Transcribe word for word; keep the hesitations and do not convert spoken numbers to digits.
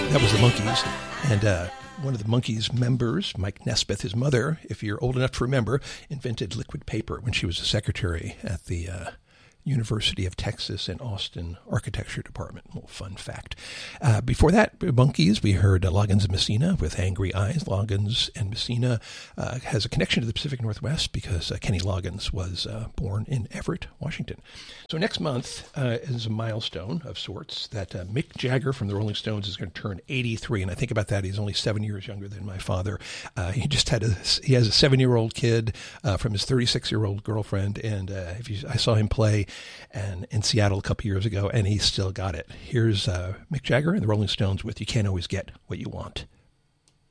That was the Monkees, and uh, one of the Monkees members, Mike Nesmith, his mother, if you're old enough to remember, invented liquid paper when she was a secretary at the uh, University of Texas in Austin Architecture Department. A little fun fact. Uh, before that, Monkees, we heard uh, Loggins and Messina with Angry Eyes. Loggins and Messina uh, has a connection to the Pacific Northwest because uh, Kenny Loggins was uh, born in Everett, Washington. So next month uh, is a milestone of sorts that uh, Mick Jagger from the Rolling Stones is going to turn eighty-three. And I think about that, he's only seven years younger than my father. Uh, he just had a, he has a seven-year-old kid uh, from his thirty-six-year-old girlfriend. And uh, if you, I saw him play and in Seattle a couple years ago, and he's still got it. Here's uh, Mick Jagger and the Rolling Stones with You Can't Always Get What You Want.